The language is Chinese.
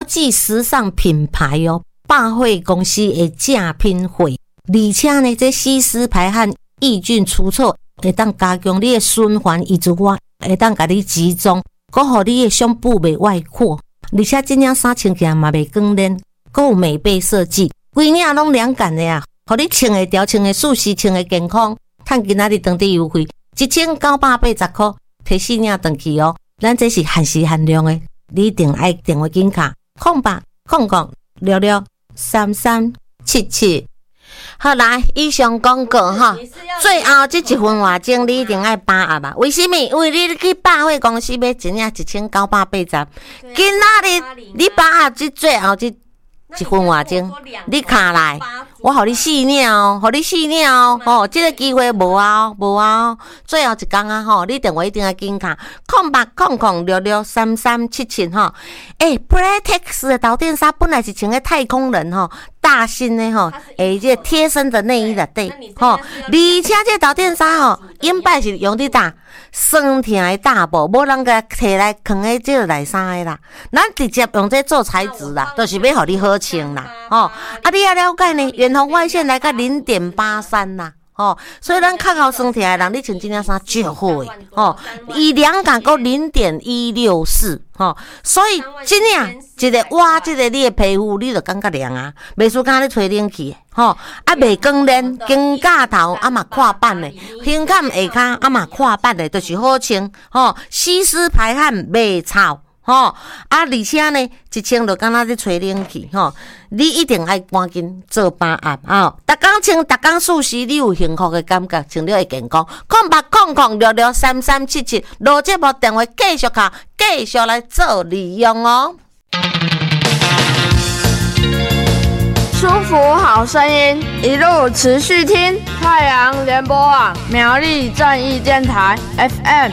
际时尚品牌哦，百货公司的正品货，而且呢，这吸湿排汗、抑菌除臭，会当加强你的循环，以及我会当甲你集中，搁互你的胸部袂外扩，而且这件衫穿起来嘛袂光嫩，搁有美背设计，规领拢凉感的呀，互你穿会调、穿会舒适、穿会健康。趁今仔日当地优惠1980块，摕4领回去哦。咱这是限时限量的，你一定爱电话紧卡0800663377。好啦，以上广告哈，最后这一份外钟你一定爱把握吧？为什么？因为你去百货公司买一领1980，今仔日你把握这最后这一份外钟，你卡来，我互你4领哦，互你4领哦，吼，这个机会无啊，无啊，最后一天啊，吼，你电话一定要紧卡0800663377吼。Pretex 的导电纱本来是穿个太空人吼，大新的吼，这贴身的内衣内底吼，而且这导电纱吼，引摆是用伫打酸痛的大布，无人甲摕来放喺这内衫的啦，咱直接用这做材质啦，就是要互你好穿啦，吼。你要了解呢，远红外线来到0.83啦。所以咱较厚酸痛的人，你穿这件衫最好诶，伊凉感够0.164，所以这领一个哇，这个你的皮肤你就感觉凉啊，袂输敢咧吹冷气，袂光嫩，肩胛头嘛跨板的，胸坎下骹嘛跨板的，就是好穿，吸湿排汗袂臭。而且呢，一穿就敢若咧吹冷气，你一定爱赶紧做把握逐工穿，逐工舒适，你有幸福的感觉，穿了会健康。0800663377，录节目电话继续卡，继续来做利用哦。 舒服好声音，一路持续听太阳联播网苗栗正义电台 FM